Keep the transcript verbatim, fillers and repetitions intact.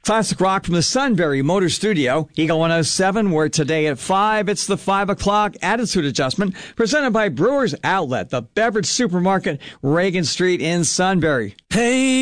Classic rock from the Sunbury Motor Studio, Eagle one oh seven, where today at five, it's the five o'clock Attitude Adjustment, presented by Brewers Outlet, the beverage supermarket, Reagan Street in Sunbury. Hey!